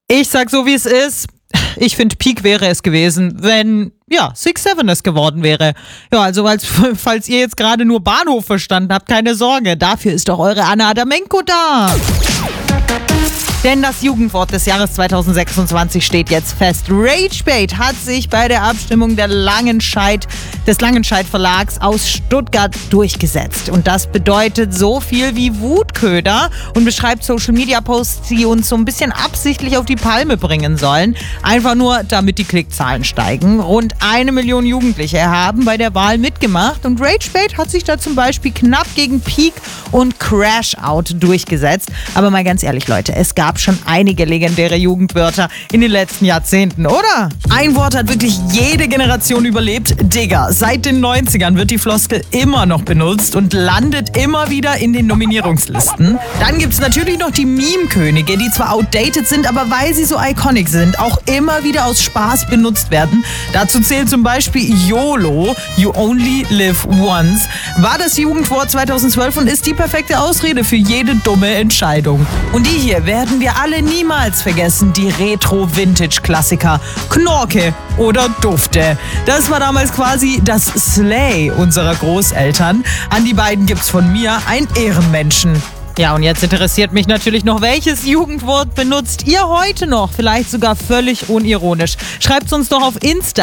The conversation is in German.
Ich sag so, wie es ist. Ich finde, Peak wäre es gewesen, wenn, 6'7 es geworden wäre. Ja, also falls ihr jetzt gerade nur Bahnhof verstanden habt, keine Sorge. Dafür ist doch eure Anna Adamenko da. Denn das Jugendwort des Jahres 2026 steht jetzt fest. Ragebait hat sich bei der Abstimmung des Langenscheidt Verlags aus Stuttgart durchgesetzt. Und das bedeutet so viel wie Wutköder und beschreibt Social-Media-Posts, die uns so ein bisschen absichtlich auf die Palme bringen sollen. Einfach nur, damit die Klickzahlen steigen. Rund 1 Million Jugendliche haben bei der Wahl mitgemacht. Und Ragebait hat sich da zum Beispiel knapp gegen Peak und Crash-Out durchgesetzt. Aber mal ganz ehrlich, Leute, es gab schon einige legendäre Jugendwörter in den letzten Jahrzehnten, oder? Ein Wort hat wirklich jede Generation überlebt. Digga. Seit den 90ern wird die Floskel immer noch benutzt und landet immer wieder in den Nominierungslisten. Dann gibt es natürlich noch die Meme-Könige, die zwar outdated sind, aber weil sie so iconic sind, auch immer wieder aus Spaß benutzt werden. Dazu zählt zum Beispiel YOLO, You Only Live Once, war das Jugendwort 2012 und ist die perfekte Ausrede für jede dumme Entscheidung. Und die hier werden wir alle niemals vergessen, die Retro-Vintage-Klassiker Knorke oder Dufte. Das war damals quasi das Slay unserer Großeltern. An die beiden gibt's von mir einen Ehrenmenschen. Ja, und jetzt interessiert mich natürlich noch, welches Jugendwort benutzt ihr heute noch? Vielleicht sogar völlig unironisch. Schreibt's uns doch auf Insta.